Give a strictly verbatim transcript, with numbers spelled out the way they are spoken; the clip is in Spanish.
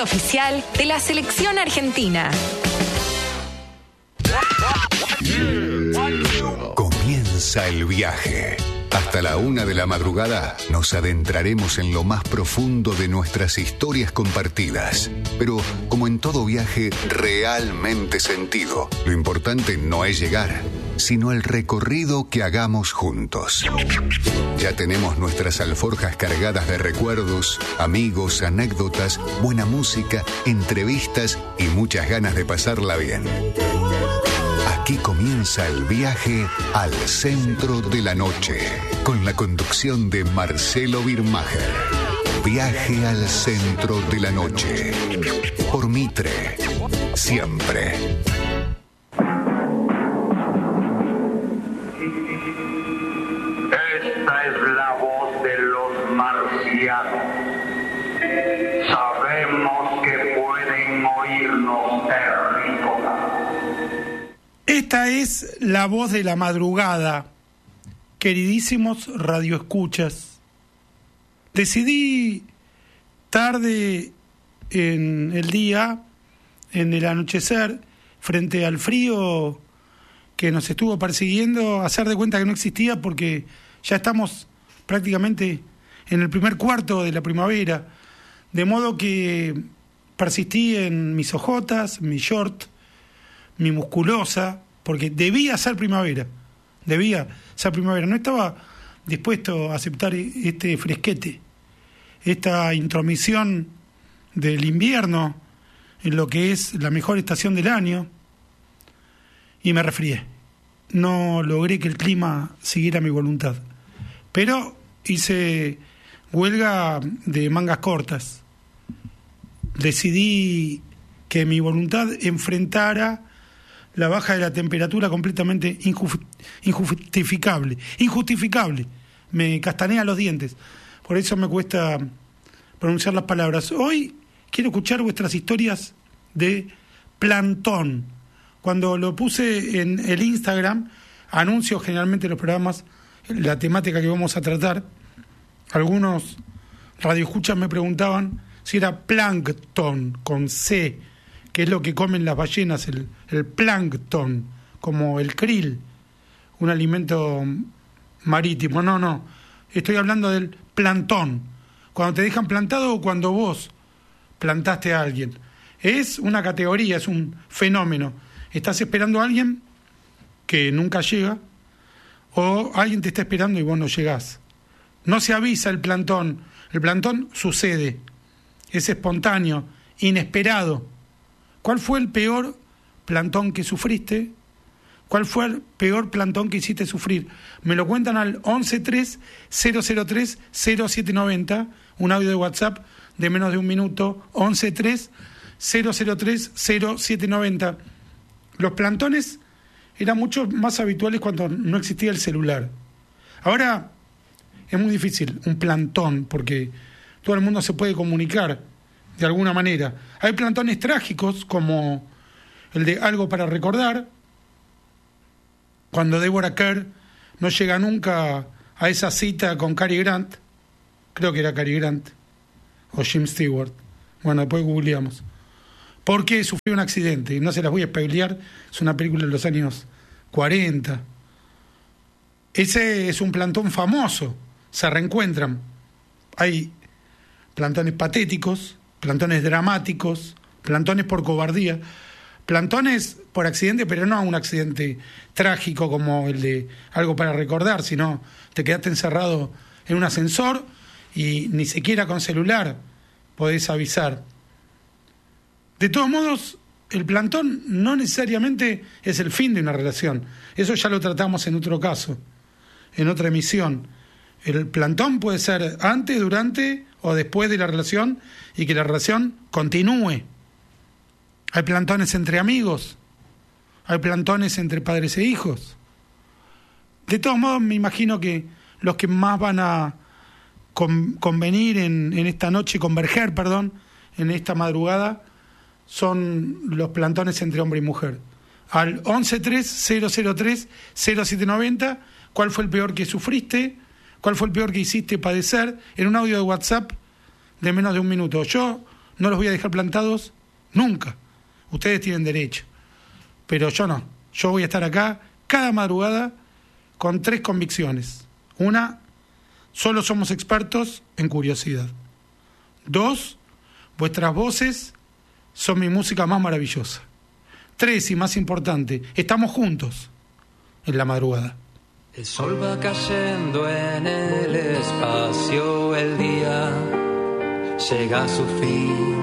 oficial de la selección argentina. Comienza el viaje. Hasta la una de la madrugada nos adentraremos en lo más profundo de nuestras historias compartidas. Pero, como en todo viaje realmente sentido, lo importante no es llegar, sino el recorrido que hagamos juntos. Ya tenemos nuestras alforjas cargadas de recuerdos, amigos, anécdotas, buena música, entrevistas y muchas ganas de pasarla bien. Aquí comienza el viaje al centro de la noche, con la conducción de Marcelo Birmacher. Viaje al centro de la noche, por Mitre, siempre. Esta es la voz de los marcianos. Sabemos que pueden oírnos terrícolas. Esta es la voz de la madrugada, queridísimos radioescuchas. Decidí tarde en el día, en el anochecer, frente al frío que nos estuvo persiguiendo, hacer de cuenta que no existía, porque ya estamos prácticamente en el primer cuarto de la primavera, de modo que persistí en mis ojotas, mi short, mi musculosa, porque debía ser primavera, debía ser primavera, no estaba dispuesto a aceptar este fresquete, esta intromisión del invierno en lo que es la mejor estación del año, y me resfrié. No logré que el clima siguiera mi voluntad, pero hice huelga de mangas cortas. Decidí que mi voluntad enfrentara la baja de la temperatura completamente injust- injustificable, injustificable. Me castanea los dientes, por eso me cuesta pronunciar las palabras. Hoy quiero escuchar vuestras historias de plantón. Cuando lo puse en el Instagram, anuncio generalmente los programas, la temática que vamos a tratar, algunos radioescuchas me preguntaban si era plancton con C, que es lo que comen las ballenas, el, el plancton, como el krill, un alimento marítimo. No, no, estoy hablando del plantón, cuando te dejan plantado o cuando vos plantaste a alguien. Es una categoría, es un fenómeno. Estás esperando a alguien que nunca llega, o alguien te está esperando y vos no llegás. No se avisa el plantón, el plantón sucede, es espontáneo, inesperado. ¿Cuál fue el peor plantón que sufriste? ¿Cuál fue el peor plantón que hiciste sufrir? Me lo cuentan al once tres cero cero tres cero siete noventa, un audio de WhatsApp de menos de un minuto, once tres cero cero tres cero siete noventa. Los plantones eran mucho más habituales cuando no existía el celular. Ahora es muy difícil un plantón, porque todo el mundo se puede comunicar de alguna manera. Hay plantones trágicos, como el de Algo para Recordar, cuando Deborah Kerr no llega nunca a esa cita con Cary Grant, creo que era Cary Grant, o Jim Stewart, bueno, después googleamos, porque sufrió un accidente, y no se las voy a spoilear, es una película de los años cuarenta. Ese es un plantón famoso, se reencuentran. Hay plantones patéticos, plantones dramáticos, plantones por cobardía, plantones por accidente, pero no un accidente trágico como el de Algo para Recordar, sino te quedaste encerrado en un ascensor y ni siquiera con celular podés avisar. De todos modos, el plantón no necesariamente es el fin de una relación. Eso ya lo tratamos en otro caso, en otra emisión. El plantón puede ser antes, durante o después de la relación, y que la relación continúe. Hay plantones entre amigos, hay plantones entre padres e hijos. De todos modos, me imagino que los que más van a con, convenir en, en esta noche, converger, perdón, en esta madrugada, son los plantones entre hombre y mujer. Al once tres cero cero tres cero siete noventa, ¿cuál fue el peor que sufriste? ¿Cuál fue el peor que hiciste padecer? En un audio de WhatsApp de menos de un minuto. Yo no los voy a dejar plantados nunca. Ustedes tienen derecho, pero yo no. Yo voy a estar acá cada madrugada con tres convicciones. Una, solo somos expertos en curiosidad. Dos, vuestras voces son mi música más maravillosa. Tres, y más importante, estamos juntos en la madrugada. El sol va cayendo en el espacio, el día llega a su fin.